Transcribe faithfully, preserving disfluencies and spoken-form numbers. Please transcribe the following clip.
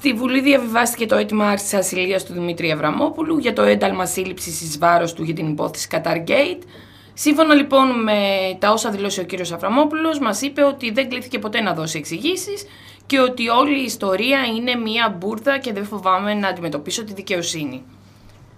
Στη Βουλή διαβιβάστηκε το αίτημα άρσης ασυλίας του Δημήτρη Αβραμόπουλου για το ένταλμα σύλληψης εις βάρος του για την υπόθεση Qatargate. Σύμφωνα λοιπόν με τα όσα δηλώσει ο κύριος Αβραμόπουλος, μας είπε ότι δεν κλήθηκε ποτέ να δώσει εξηγήσεις και ότι όλη η ιστορία είναι μία μπουρδα και δεν φοβάμαι να αντιμετωπίσω τη δικαιοσύνη.